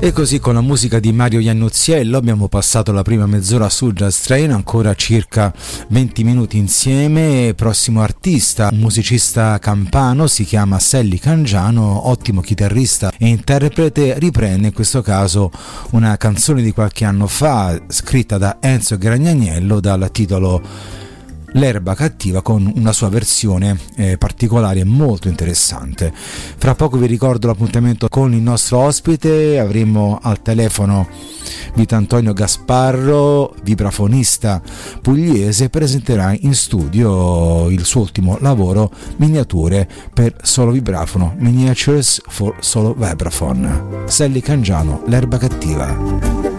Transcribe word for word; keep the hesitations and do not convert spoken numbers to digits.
E così con la musica di Mario Iannuzziello abbiamo passato la prima mezz'ora su Jazz Train, ancora circa venti minuti insieme. Prossimo artista, un musicista campano, si chiama Selli Cangiano, ottimo chitarrista e interprete, riprende in questo caso una canzone di qualche anno fa scritta da Enzo Gragnaniello dal titolo L'erba cattiva, con una sua versione eh, particolare e molto interessante. Fra poco vi ricordo l'appuntamento con il nostro ospite. Avremo al telefono Vitantonio Gasparro, vibrafonista pugliese, presenterà in studio il suo ultimo lavoro, Miniature per solo vibrafono, Miniatures for solo vibraphone. Selli Cangiano, L'erba cattiva.